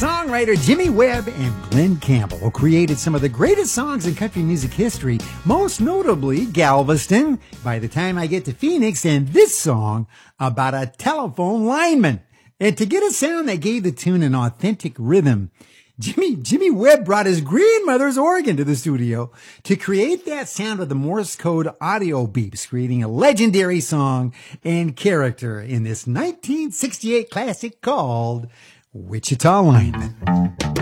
Singer-songwriter Jimmy Webb and Glenn Campbell created some of the greatest songs in country music history, most notably Galveston, By the Time I Get to Phoenix, and this song about a telephone lineman. And to get a sound that gave the tune an authentic rhythm, Jimmy Webb brought his grandmother's organ to the studio to create that sound with the Morse code audio beeps, creating a legendary song and character in this 1968 classic called Wichita Lineman.